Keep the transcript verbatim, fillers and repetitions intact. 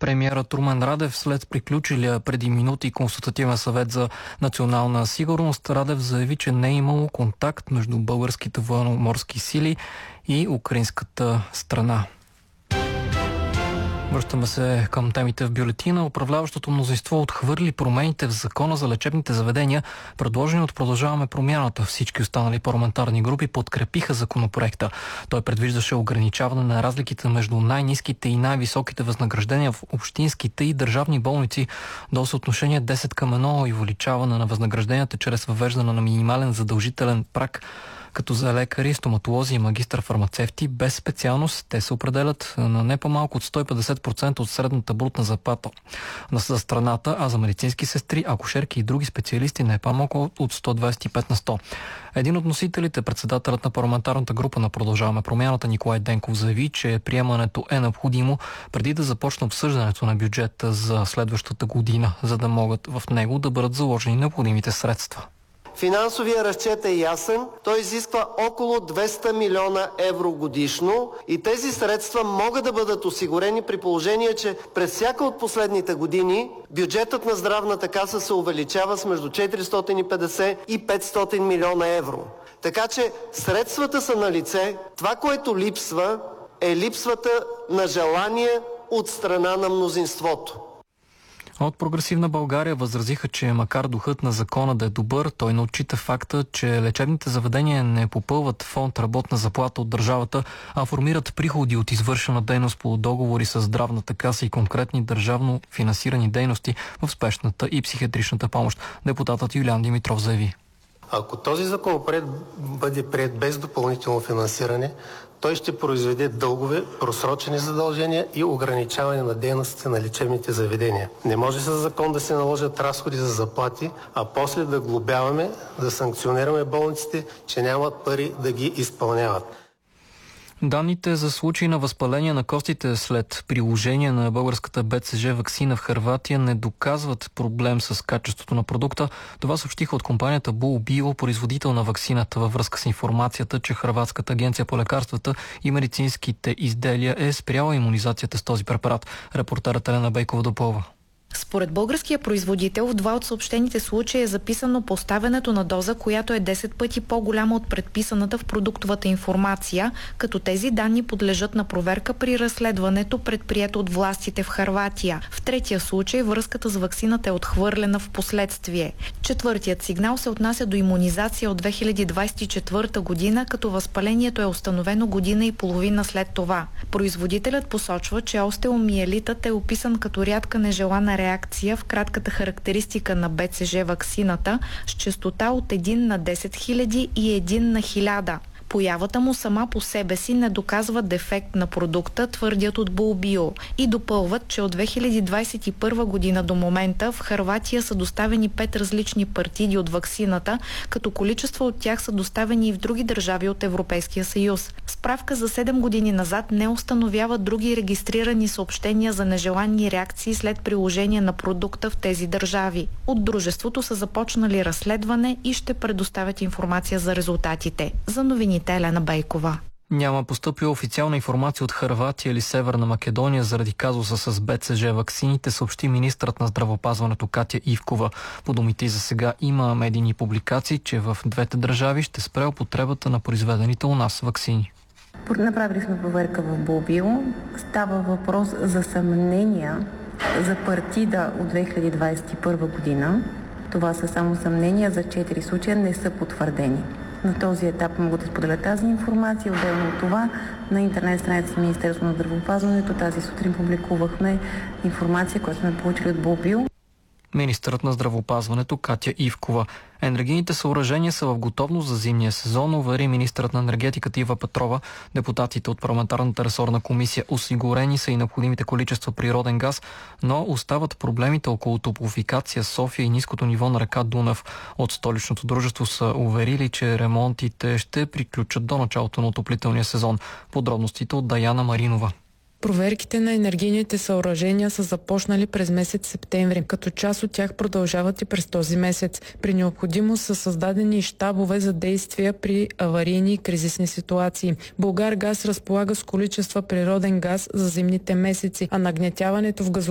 Премиерът Румен Радев след приключилия преди минути консултативен съвет за национална сигурност, Радев заяви, че не е имало контакт между българските военноморски сили и украинската страна. Връщаме се към темите в бюлетина. Управляващото мнозинство отхвърли промените в Закона за лечебните заведения, предложени от Продължаваме промяната. Всички останали парламентарни групи подкрепиха законопроекта. Той предвиждаше ограничаване на разликите между най-ниските и най-високите възнаграждения в общинските и държавни болници до съотношение десет към едно и увеличаване на възнагражденията чрез въвеждане на минимален задължителен праг, като за лекари, стоматолози и магистър-фармацевти без специалност те се определят на не по-малко от сто и петдесет процента от средната брутна заплата за страната, а за медицински сестри, акушерки и други специалисти не е по-малко от сто двадесет и пет на сто. Един от носителите, председателят на парламентарната група на Продължаваме промяната Николай Денков, заяви, че приемането е необходимо преди да започне обсъждането на бюджета за следващата година, за да могат в него да бъдат заложени необходимите средства. Финансовия разчет е ясен. Той изисква около двеста милиона евро годишно и тези средства могат да бъдат осигурени при положение, че през всяка от последните години бюджетът на здравната каса се увеличава с между четиристотин и петдесет и петстотин милиона евро. Така че средствата са на лице. Това, което липсва, е липсвата на желание от страна на мнозинството. От Прогресивна България възразиха, че макар духът на закона да е добър, той не отчита факта, че лечебните заведения не попълват фонд работна заплата от държавата, а формират приходи от извършена дейност по договори с здравната каса и конкретни държавно финансирани дейности в спешната и психиатричната помощ. Депутатът Юлиан Димитров заяви. Ако този законопроект бъде приет без допълнително финансиране, той ще произведе дългове, просрочени задължения и ограничаване на дейностите на лечебните заведения. Не може със закон да се наложат разходи за заплати, а после да глобяваме, да санкционираме болниците, че нямат пари да ги изпълняват. Данните за случаи на възпаление на костите след приложение на българската Б Ц Ж ваксина в Хърватия не доказват проблем с качеството на продукта. Това съобщиха от компанията Бул Био, производител на ваксината, във връзка с информацията, че Хърватската агенция по лекарствата и медицинските изделия е спряла имунизацията с този препарат. Репортерът Елена Бейкова допълва. Според българския производител, в два от съобщените случаи е записано поставянето на доза, която е десет пъти по-голяма от предписаната в продуктовата информация, като тези данни подлежат на проверка при разследването, предприето от властите в Хърватия. В третия случай връзката с ваксината е отхвърлена в последствие. Четвъртият сигнал се отнася до имунизация от две хиляди двадесет и четвърта година, като възпалението е установено година и половина след това. Производителят посочва, че остеомиелитът е описан като рядка нежелана реакция в кратката характеристика на Б Ц Ж ваксината с честота от един на десет хиляди и един на хиляда. Появата му сама по себе си не доказва дефект на продукта, твърдят от Булбио, и допълват, че от две хиляди двадесет и първа година до момента в Хърватия са доставени пет различни партиди от ваксината, като количество от тях са доставени и в други държави от Европейския съюз. Справка за седем години назад не установява други регистрирани съобщения за нежелани реакции след приложение на продукта в тези държави. От дружеството са започнали разследване и ще предоставят информация за резултатите. За новините Елена Бейкова. Няма постъпила официална информация от Хърватия или Северна Македония заради казуса с Б Ц Ж ваксините, съобщи министърът на здравеопазването Катя Ивкова. По думите и за сега има медийни публикации, че в двете държави ще спре употребата на произведените у нас ваксини. Направили сме проверка в Булбио. Става въпрос за съмнения за партида от две хиляди двадесет и първа година. Това са само съмнения, за четири случая не са потвърдени. На този етап мога да споделя тази информация. Отделно от това, на интернет страницата на Министерството на здравеопазването тази сутрин публикувахме информация, която сме получили от Булбио. Министърът на здравеопазването Катя Ивкова. Енергийните съоръжения са в готовност за зимния сезон, увери министърът на енергетиката Ива Петрова. Депутатите от парламентарната ресорна комисия осигурени са и необходимите количества природен газ, но остават проблемите около топлофикация София и ниското ниво на река Дунав. От столичното дружество са уверили, че ремонтите ще приключат до началото на отоплителния сезон. Подробностите от Даяна Маринова. Проверките на енергийните съоръжения са започнали през месец септември, като част от тях продължават и през този месец. При необходимост са създадени и щабове за действия при аварийни и кризисни ситуации. Булгаргаз разполага с количества природен газ за зимните месеци, а нагнетяването в газопровода